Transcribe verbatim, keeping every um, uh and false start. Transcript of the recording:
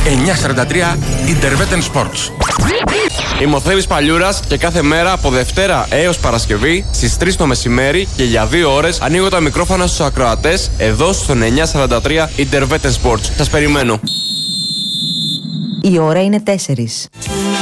εννιακόσια σαράντα τρία Interveten Sports. Είμαι ο Θέμης Παλιούρας και κάθε μέρα από Δευτέρα έως Παρασκευή στις τρεις το μεσημέρι και για δύο ώρες ανοίγω τα μικρόφωνα στους ακροατές εδώ στον εννιακόσια σαράντα τρία Interveten Sports. Σας περιμένω. Η ώρα είναι τέσσερις.